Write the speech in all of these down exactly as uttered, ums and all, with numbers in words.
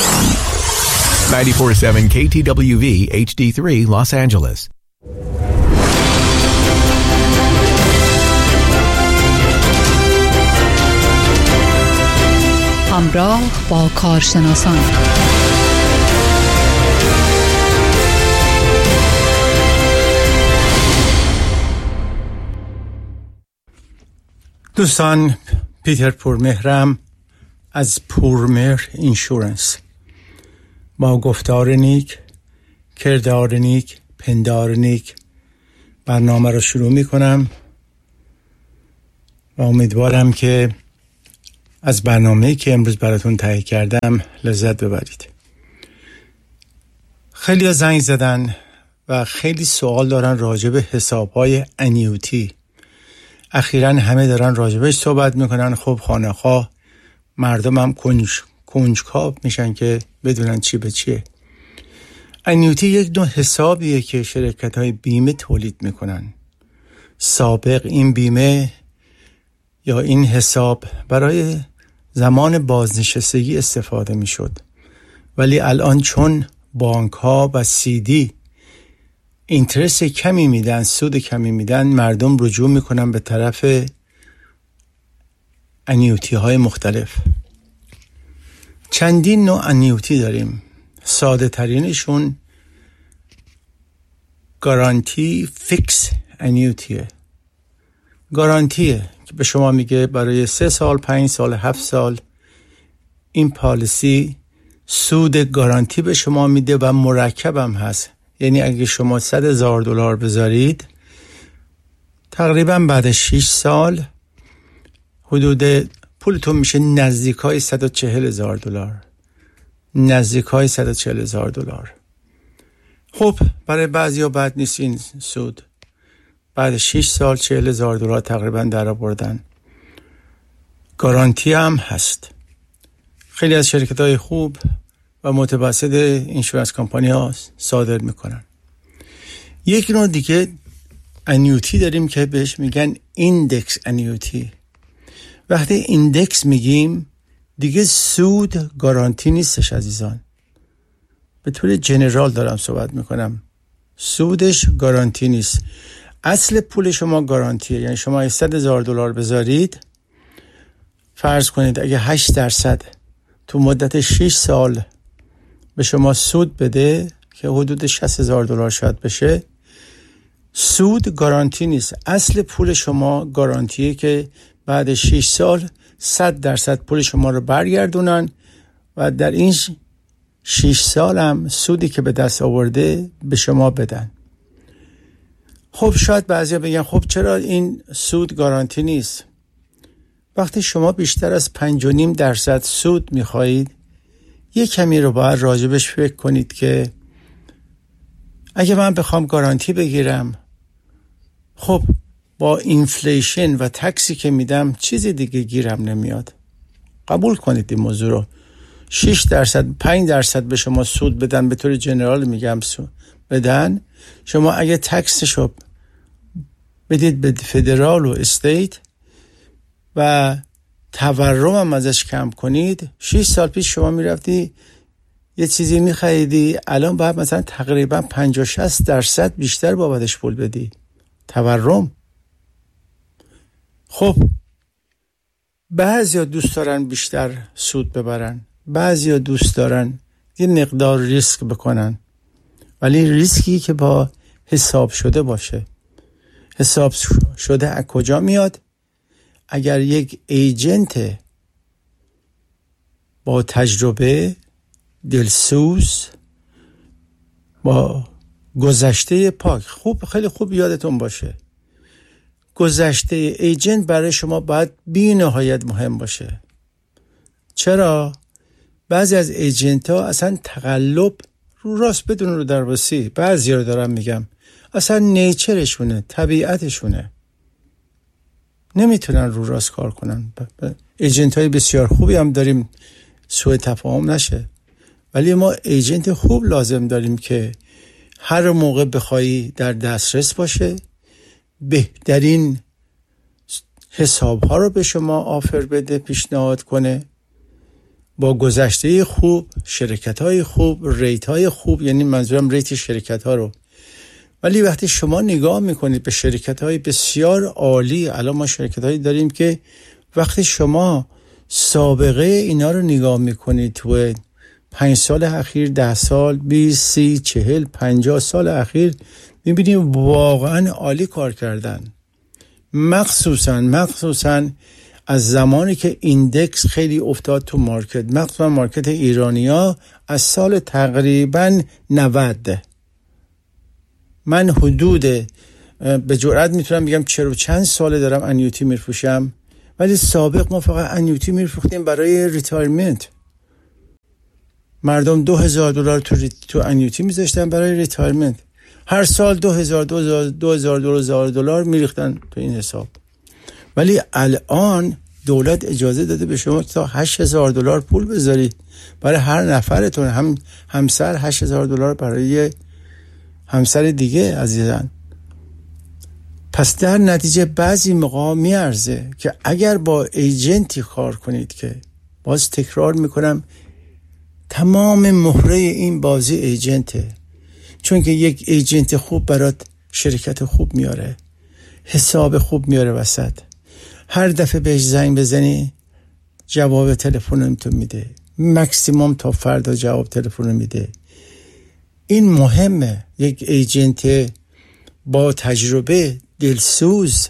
ninety-four point seven K T W V H D three Los Angeles. همراه با کارشناسان دوستان، پیتر پورمهرم از پورمهر اینشورنس با گفتار نیک، کردار نیک، پندار نیک برنامه رو شروع می کنم و امیدوارم که از برنامه‌ای که امروز براتون تهیه کردم لذت ببرید. خیلی ها زنگ زدن و خیلی سوال دارن راجع به حساب‌های انیوتی. اخیراً همه دارن راجبش صحبت میکنن. خب خانه‌خواه مردم هم کنج کنجکاو میشن که بدونن چی به چیه. انیوتی یک نوع حسابیه که شرکت‌های بیمه تولید میکنن. سابق این بیمه یا این حساب برای زمان بازنشستگی استفاده میشد، ولی الان چون بانک‌ها و سیدی اینترست کمی میدن، سود کمی میدن، مردم رجوع میکنن به طرف انیوتی های مختلف. چندین نوع انیوتی داریم. ساده ترینشون گارانتی فیکس انیوتیه. گارانتیه که به شما میگه برای سه سال، پنج سال، هفت سال این پالیسی سود گارانتی به شما میده و مرکب هم هست. یعنی اگه شما صد هزار دلار بذارید، تقریبا بعد شش سال حدود پولتون میشه نزدیکای صد و چهل هزار دلار. نزدیکای صد و چهل هزار دلار. خب برای بعضیا بد نیست این سود. بعد شش سال چهل هزار دلار تقریبا در آوردن. گارانتی هم هست. خیلی از شرکت‌های خوب و متوسط اینشورنس کمپانی ها صادر میکنن. یک نوع دیگه انیوتی داریم که بهش میگن ایندکس انیوتی. وقتی ایندکس میگیم دیگه سود گارانتی نیستش عزیزان. به طور جنرال دارم صحبت میکنم. سودش گارانتی نیست. اصل پول شما گارانتیه. یعنی شما صد هزار دلار بذارید، فرض کنید اگه هشت درصد تو مدت شش سال به شما سود بده که حدود شصت هزار دلار شاید بشه، سود گارانتی نیست. اصل پول شما گارانتیه که بعد شش سال صد درصد پول شما رو برگردونن و در این شش سال هم سودی که به دست آورده به شما بدن. خب شاید بعضیا بگن خب چرا این سود گارانتی نیست؟ وقتی شما بیشتر از پنج و نیم درصد سود میخواهید، یک کمی رو باید راجبش فکر کنید که اگه من بخوام گارانتی بگیرم، خب با اینفلیشن و تکسی که میدم چیزی دیگه گیرم نمیاد. قبول کنید این موضوع رو. شش درصد، پنج درصد به شما سود بدن، به طور جنرال میگم سود بدن، شما اگه تکسشو بدید به فدرال و استیت و تورم هم ازش کم کنید، شش سال پیش شما میرفتی یه چیزی میخریدی، الان باید مثلا تقریبا پنجاه شصت درصد بیشتر بابتش پول بدی. تورم. خب بعضیا دوست دارن بیشتر سود ببرن، بعضیا دوست دارن یه مقدار ریسک بکنن، ولی ریسکی که با حساب شده باشه. حساب شده از کجا میاد؟ اگر یک ایجنت با تجربه، دلسوز، با گذشته پاک، خوب خیلی خوب یادتون باشه گذشته ایجنت برای شما باید بی نهایت مهم باشه. چرا؟ بعضی از ایجنت ها اصلا تقلب رو راست بدون رو در واسی، بعضی رو دارم میگم اصلا نیچرشونه، طبیعتشونه، نمیتونن رو راست کار کنن. ایجنت های بسیار خوبی هم داریم، سوء تفاهم نشه، ولی ما ایجنت خوب لازم داریم که هر موقع بخوایی در دسترس باشه، بهترین حساب ها رو به شما آفر بده، پیشنهاد کنه، با گذشته خوب، شرکت های خوب، ریت های خوب، یعنی منظورم ریت شرکت ها رو. ولی وقتی شما نگاه میکنید به شرکت های بسیار عالی، الان ما شرکت هایی داریم که وقتی شما سابقه اینا رو نگاه میکنید تو پنج سال اخیر، ده سال، بیست، سی، چهل، پنجاه سال اخیر، میبینید واقعا عالی کار کردن. مخصوصا مخصوصا از زمانی که ایندکس خیلی افتاد تو مارکت، مخصوصا مارکت ایرانیا، از سال تقریبا نود. من حدود به جرئت میتونم بگم چرا چند ساله دارم انیوتی میفروشم، ولی سابق ما فقط انیوتی میفروختیم برای ریتایرمنت. مردم دو هزار دلار تو ری... تو انیوتی میذاشتن برای ریتایرمنت. هر سال دو هزار دو هزار دو هزار دو هزار دلار میریختن تو این حساب. ولی الان دولت اجازه داده به شما تا هشت هزار دلار پول بذارید برای هر نفرتون. هم همسر هشت هزار دلار برای همسر دیگه عزیزان. پس در نتیجه بعضی موقع میارزه که اگر با ایجنتی کار کنید، که باز تکرار میکنم تمام مهره این بازی ایجنته، چون که یک ایجنت خوب برات شرکت خوب میاره، حساب خوب میاره وسط. هر دفعه بهش زنگ بزنی جواب تلفن تو میده، مکسیموم تا فردا جواب تلفن میده. این مهمه. یک ایجنت با تجربه، دلسوز،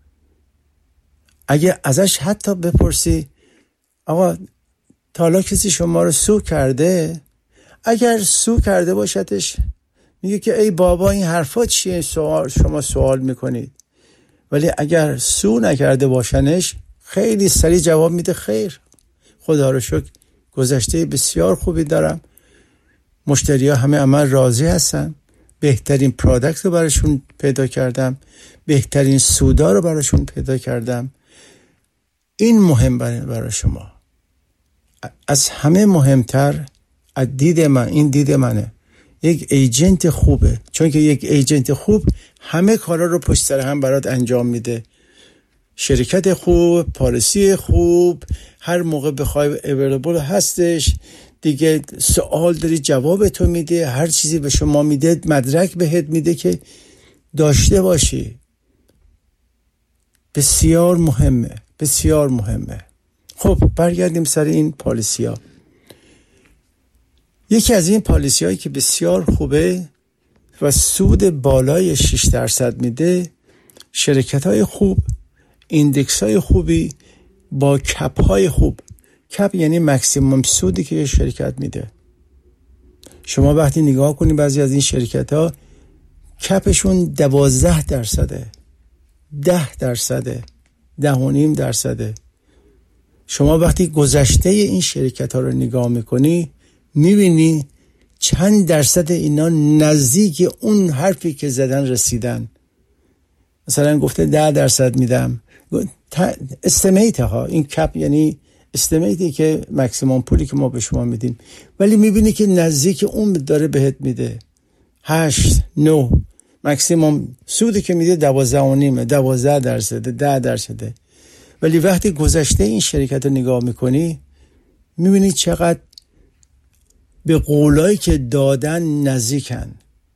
اگه ازش حتی بپرسی آقا تا حالا کسی شما رو سو کرده، اگر سو کرده باشدش میگه که ای بابا این حرفا چیه سوال شما سوال میکنید. ولی اگر سو نکرده باشنش خیلی سریع جواب میده خیر، خدا رو شکر گذشته بسیار خوبی دارم، مشتری ها همه عمل راضی هستن، بهترین پروداکت رو براشون پیدا کردم، بهترین سودا رو براشون پیدا کردم. این مهم برای شما. از همه مهمتر از دید من، این دید منه، یک ایجنت خوبه، چون که یک ایجنت خوب همه کارا رو پشت سر هم برات انجام میده. شرکت خوب، پالیسی خوب، هر موقع بخوای اویلیبل هستش دیگه، سوال داری جواب تو میده، هر چیزی به شما میده مدرک بهت میده که داشته باشی. بسیار مهمه، بسیار مهمه. خب برگردیم سر این پالیسی ها. یکی از این پالیسی هایی که بسیار خوبه و سود بالای شش درصد میده، شرکت های خوب، ایندکس های خوبی با کپ های خوب. کپ یعنی مکسیموم سودی که شرکت میده. شما وقتی نگاه کنید بعضی از این شرکت ها کپشون دوازده درصده، ده درصده، ده و نیم درصده. شما وقتی گذشته این شرکت ها رو نگاه میکنی میبینی چند درصد اینا نزدیک اون حرفی که زدن رسیدن. مثلا گفته ده درصد میدم، استیمیت ها، این کپ یعنی استیمیتی که مکسیموم پولی که ما به شما میدیم، ولی میبینی که نزدیک اون داره بهت میده هشت، نه، مکسیموم سودی که میده دوازده و نیمه، دوازده درصده، ده درصده. ولی وقتی گذشته این شرکت رو نگاه میکنی میبینی چقدر به قولایی که دادن نزدیکن.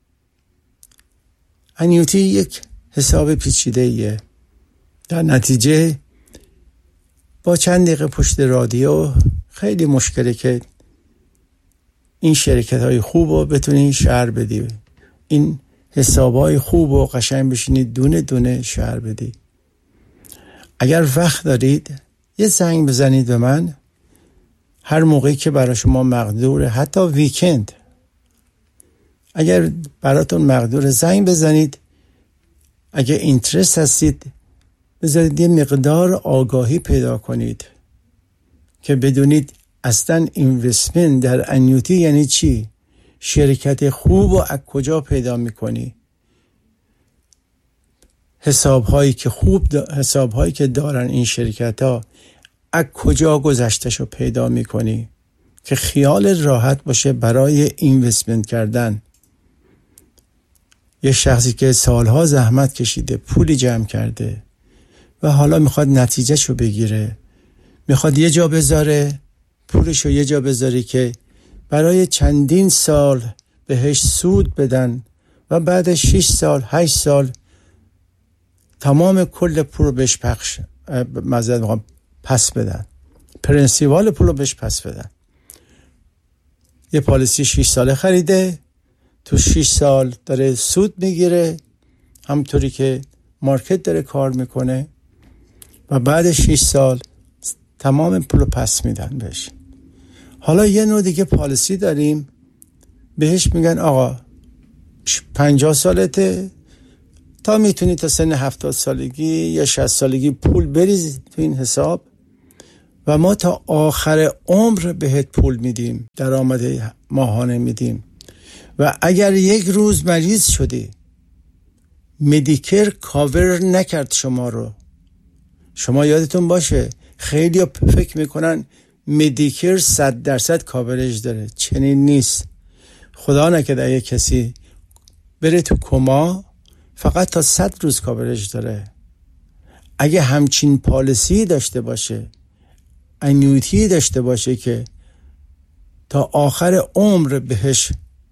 انیوتی یک حساب پیچیده ایه. در نتیجه با چند دقیقه پشت رادیو خیلی مشکله که این شرکت های خوب رو بتونی شهر بدی، این حساب های خوب رو قشنگ بشینی دونه دونه شهر بدی. اگر وقت دارید یه زنگ بزنید به من هر موقعی که برای شما مقدوره، حتی ویکند اگر براتون مقدوره زنگ بزنید. اگر اینترست هستید بذارید یه مقدار آگاهی پیدا کنید که بدونید اصلا اینوستمنت در انیوتی یعنی چی، شرکت خوب و از کجا پیدا میکنی، حسابهایی که خوب دا... حسابهایی که دارن این شرکت ها از کجا گذشتشو پیدا میکنی که خیال راحت باشه برای اینوستمنت کردن. یه شخصی که سالها زحمت کشیده، پولی جمع کرده و حالا میخواد نتیجهشو بگیره، میخواد یه جا بذاره پولشو یه جا بذاری که برای چندین سال بهش سود بدن و بعد شش سال هشت سال تمام کل پول رو بهش پخش مزید میخوام پس بدن، پرنسیوال پول رو بهش پس بدن. یه پالیسی شش ساله خریده، تو شش سال داره سود میگیره همطوری که مارکت داره کار میکنه و بعد شش سال تمام پول رو پس میدن بهش. حالا یه نوع دیگه پالیسی داریم بهش میگن آقا پنجاه سالته، تا میتونی تا سن هفتاد سالگی یا شصت سالگی پول بریز تو این حساب و ما تا آخر عمر بهت پول میدیم، درآمد ماهانه میدیم و اگر یک روز مریض شدی مدیکر کاور نکرد شما رو، شما یادتون باشه خیلی فکر میکنن مدیکر صد درصد کاورج داره، چنین نیست. خدا نکرده اگه کسی بره تو کما فقط تا صد روز کاورج داره. اگه همچین پالیسی داشته باشه، انیویتی داشته باشه که تا آخر عمر بهش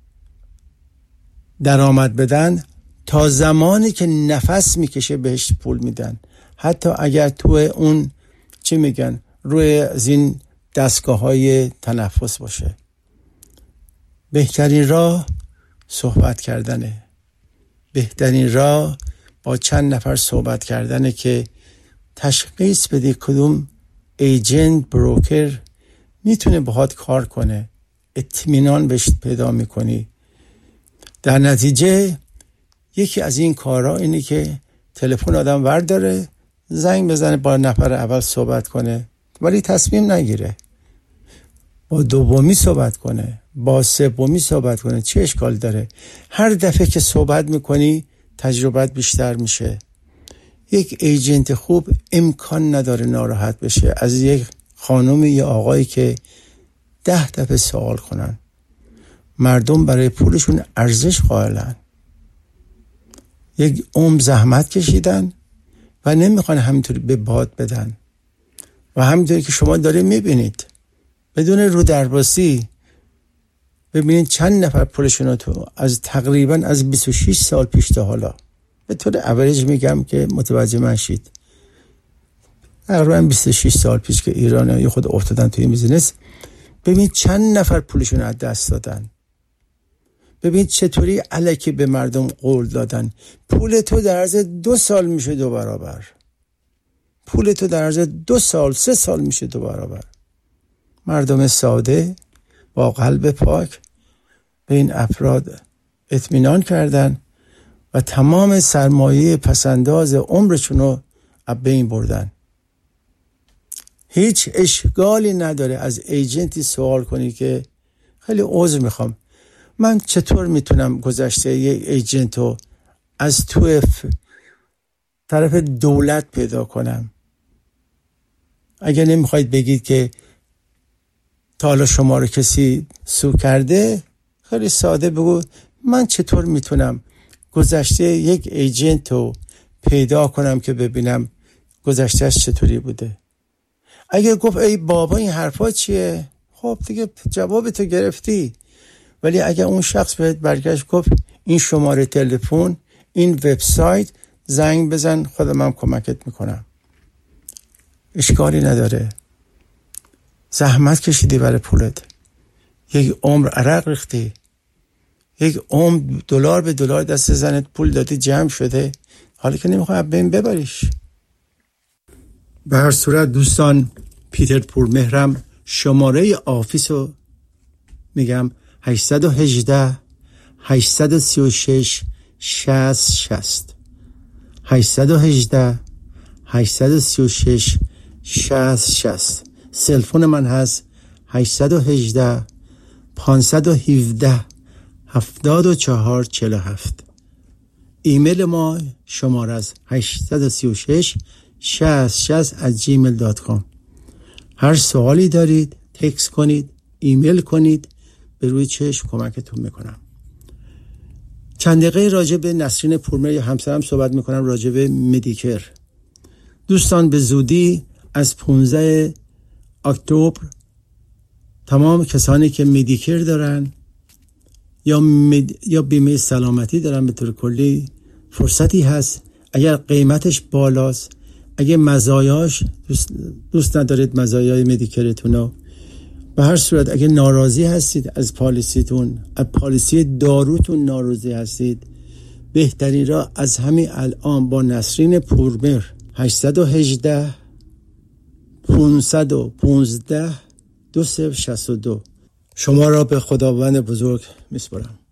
درآمد بدن، تا زمانی که نفس میکشه بهش پول میدن، حتی اگر تو اون چی میگن روی از این دستگاه های تنفس باشه. بهترین راه صحبت کردنه، بهترین راه با چند نفر صحبت کردنه که تشخیص بدی کدوم ایجنت بروکر میتونه باهات کار کنه، اطمینان بهش پیدا میکنی. در نتیجه یکی از این کارها اینه که تلفن آدم ورداره زنگ بزنه با نفر اول صحبت کنه ولی تصمیم نگیره، با دومی صحبت کنه، با سومی صحبت کنه. چه اشکال داره؟ هر دفعه که صحبت میکنی تجربت بیشتر میشه. یک ایجنت خوب امکان نداره ناراحت بشه از یک خانم یا آقایی که ده دفعه سوال کنن. مردم برای پولشون ارزش قائلن، یک عمر زحمت کشیدن و نمیخوان همینطوری به باد بدن و همینطوری که شما داره میبینید بدون رو درباسی ببینید چند نفر پولشون رو تو از تقریبا از بیست و شش سال پیش تا حالا، به طور اوریج میگم که متوجه من شید، تقریبا بیست و شش سال پیش که ایرانی‌ها خود افتادن توی این بیزینس، ببینید چند نفر پولشون رو از دست دادن. ببین چطوری الکی به مردم قول دادن پول تو در عرض دو سال میشه دو برابر، پول تو در عرض دو سال سه سال میشه دو برابر. مردم ساده با قلب پاک به این افراد اطمینان کردن و تمام سرمایه پسنداز عمرشون رو از بین بردن. هیچ اشکالی نداره از ایجنتی سوال کنی که خیلی عذر میخوام، من چطور میتونم گذشته یک ایجنت رو از تو طرف دولت پیدا کنم؟ اگر نمیخواید بگید که تا حالا شما رو کسی سو کرده، خیلی ساده بگو من چطور میتونم گذشته یک ایجنت رو پیدا کنم که ببینم گذشتهش چطوری بوده. اگر گفت ای بابا این حرفا چیه، خب دیگه جواب تو گرفتی. ولی اگر اون شخص بهت برگشت گفت این شماره تلفن، این وبسایت، زنگ بزن خودم هم کمکت میکنم، اشکالی نداره. زحمت کشیدی برای پولت، یک عمر عرق ریختی، یک عمر دلار به دلار دست زنت پول دادی جمع شده، حالا که نمیخوای از بین ببریش. به هر صورت دوستان، پیتر پورمهرم شماره آفیس رو میگم هشت یک هشت هشت سه شش شصت شصت هشت یک هشت هشت سه شش شصت شصت. سلفون من هست هشت یک هشت پنج یک هفت هفتاد و چهار چهل و هفت. ایمیل ما شماره از هشت سه شش شصت شصت at gmail dot com. هر سوالی دارید تکست کنید، ایمیل کنید، به روی چشم کمکتون میکنم. چند دقیقه راجع به نسرین پورمهر یا همسرم صحبت میکنم راجع به مدیکر. دوستان به زودی از پانزده اکتبر تمام کسانی که مدیکر دارن یا مد... یا بیمه سلامتی دارن به طور کلی فرصتی هست. اگر قیمتش بالاست، اگه مزایاش دوست, دوست ندارید مزایای مدیکرتونو، به هر صورت اگه ناراضی هستید از پالیسیتون، از پالیسی داروتون ناراضی هستید، بهترین را از همین الان با نسرین پورمهر هشت یک هشت پانصد و پانزده دو صفر شصت و دو شما را به خداوند بزرگ میسپارم.